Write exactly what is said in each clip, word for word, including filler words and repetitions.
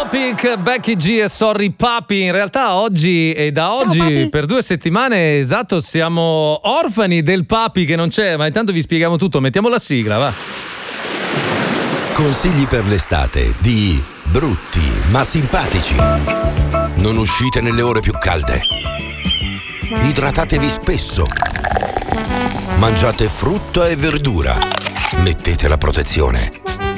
Topic, Becky G e Sorry Papi. In realtà oggi e da oggi Ciao, per due settimane esatto siamo orfani del Papi che non c'è, ma intanto vi spieghiamo tutto. Mettiamo la sigla, va. Consigli per l'estate di Brutti ma simpatici. Non uscite nelle ore più calde. Idratatevi spesso. Mangiate frutta e verdura. Mettete la protezione.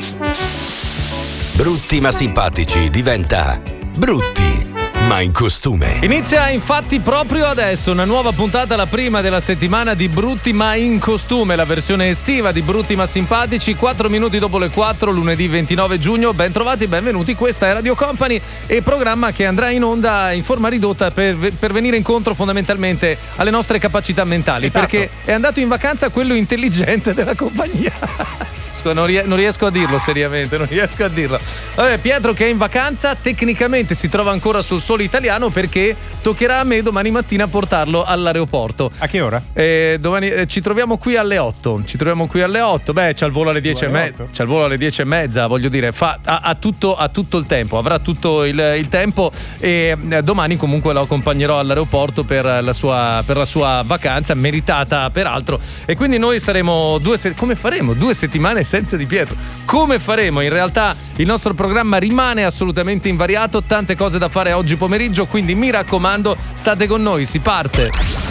Brutti ma simpatici diventa Brutti ma in costume. Inizia infatti proprio adesso una nuova puntata, la prima della settimana di Brutti ma in costume, la versione estiva di Brutti ma simpatici, quattro minuti dopo le quattro, lunedì ventinove giugno. Ben trovati, benvenuti, questa è Radio Company e programma che andrà in onda in forma ridotta per, per venire incontro fondamentalmente alle nostre capacità mentali, esatto. Perché è andato in vacanza quello intelligente della compagnia. Non riesco a dirlo seriamente, non riesco a dirlo. Vabbè, Pietro che è in vacanza tecnicamente si trova ancora sul solo italiano perché toccherà a me domani mattina portarlo all'aeroporto. A che ora? Eh, domani eh, ci troviamo qui alle otto. Ci troviamo qui alle otto. Beh, c'ha il volo alle dieci e mezza. C'ha il volo alle dieci e mezza, voglio dire, fa, ha, ha, tutto, ha tutto il tempo, avrà tutto il, il tempo e eh, domani comunque lo accompagnerò all'aeroporto per la sua, per la sua vacanza, meritata peraltro. E quindi noi saremo due se- come faremo? Due settimane senza Di Pietro. Come faremo? In realtà il nostro programma rimane assolutamente invariato, tante cose da fare oggi pomeriggio, quindi mi raccomando, state con noi, si parte.